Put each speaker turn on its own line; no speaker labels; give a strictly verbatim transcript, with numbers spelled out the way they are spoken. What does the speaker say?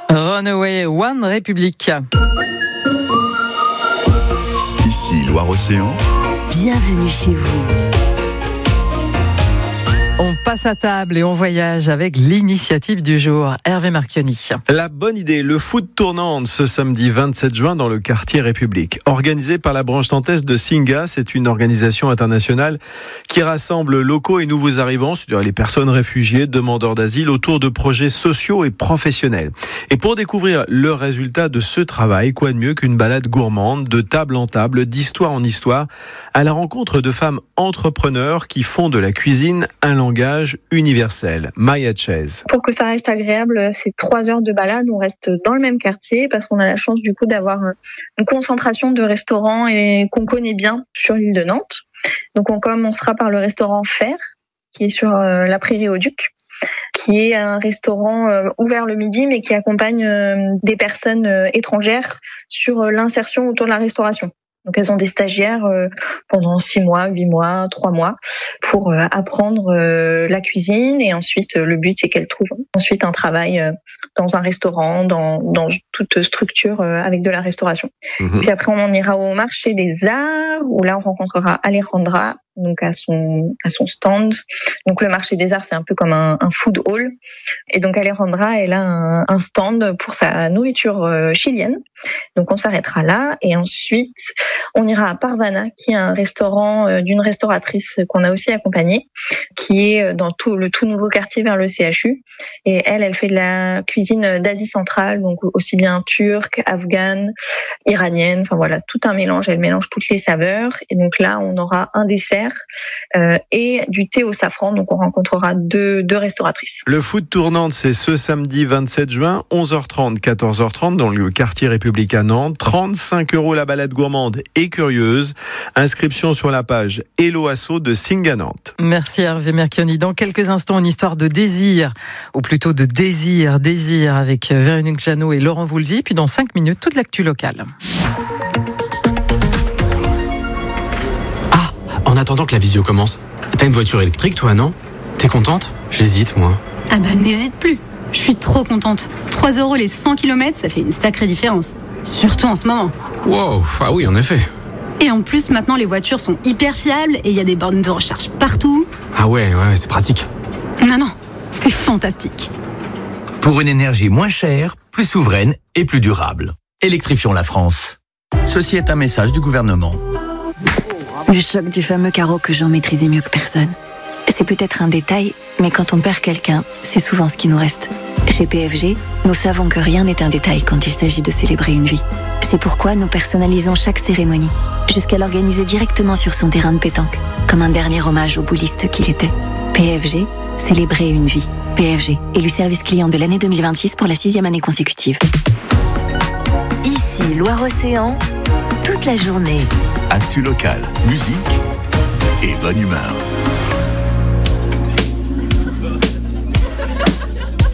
Runaway One Republic.
Ici Loire-Océan.
Bienvenue chez vous.
On passe à table et on voyage avec l'initiative du jour. Hervé Marchionni.
La bonne idée, le food tournante ce samedi vingt-sept juin dans le quartier République. Organisé par la branche nantaise de Singa, c'est une organisation internationale qui rassemble locaux et nouveaux arrivants, c'est-à-dire les personnes réfugiées, demandeurs d'asile, autour de projets sociaux et professionnels. Et pour découvrir le résultat de ce travail, quoi de mieux qu'une balade gourmande, de table en table, d'histoire en histoire, à la rencontre de femmes entrepreneurs qui font de la cuisine un langage universel. Maya Chaise.
Pour que ça reste agréable, c'est trois heures de balade. On reste dans le même quartier parce qu'on a la chance du coup d'avoir une concentration de restaurants et qu'on connaît bien sur l'île de Nantes. Donc on commencera par le restaurant Fer, qui est sur la Prairie au Duc, qui est un restaurant ouvert le midi mais qui accompagne des personnes étrangères sur l'insertion autour de la restauration. Donc elles ont des stagiaires euh, pendant six mois, huit mois, trois mois pour euh, apprendre euh, la cuisine et ensuite euh, le but c'est qu'elles trouvent ensuite un travail euh, dans un restaurant, dans, dans toute structure euh, avec de la restauration. Mmh. Puis après on en ira au marché des arts où là on rencontrera Alejandra donc à son à son stand. Donc le marché des arts c'est un peu comme un, un food hall et donc Alejandra elle a un, un stand pour sa nourriture euh, chilienne. Donc on s'arrêtera là et ensuite on ira à Parvana qui est un restaurant euh, d'une restauratrice qu'on a aussi accompagnée qui est dans tout le tout nouveau quartier vers le C H U et elle elle fait de la cuisine d'Asie centrale donc aussi bien turque, afghane, iranienne, enfin voilà tout un mélange, elle mélange toutes les saveurs et donc là on aura un dessert Euh, et du thé au safran, donc on rencontrera deux, deux restauratrices.
Le food tournante, c'est ce samedi vingt-sept juin, onze heures trente, quatorze heures trente, dans le quartier République à Nantes. trente-cinq euros la balade gourmande et curieuse. Inscription sur la page Hello Asso de Singa Nantes.
Merci Hervé Marchionni. Dans quelques instants, une histoire de désir, ou plutôt de désir, désir avec Véronique Jeannot et Laurent Voulzy. Puis dans cinq minutes, toute l'actu locale.
En attendant que la visio commence, t'as une voiture électrique toi, non ? T'es contente ? J'hésite moi.
Ah bah n'hésite plus, je suis trop contente. trois euros les cent kilomètres, ça fait une sacrée différence. Surtout en ce moment.
Wow, ah oui en effet.
Et en plus maintenant les voitures sont hyper fiables et il y a des bornes de recharge partout.
Ah ouais, ouais, c'est pratique.
Non, non, c'est fantastique.
Pour une énergie moins chère, plus souveraine et plus durable. Électrifions la France. Ceci est un message du gouvernement.
Le choc du fameux carreau que j'en maîtrisais mieux que personne. C'est peut-être un détail, mais quand on perd quelqu'un, c'est souvent ce qui nous reste. Chez P F G, nous savons que rien n'est un détail quand il s'agit de célébrer une vie. C'est pourquoi nous personnalisons chaque cérémonie, jusqu'à l'organiser directement sur son terrain de pétanque, comme un dernier hommage au bouliste qu'il était. P F G, célébrer une vie. P F G, élu service client de l'année deux mille vingt-six pour la sixième année consécutive.
Ici Loire-Océan, toute la journée.
Actu locale, musique et bonne humeur.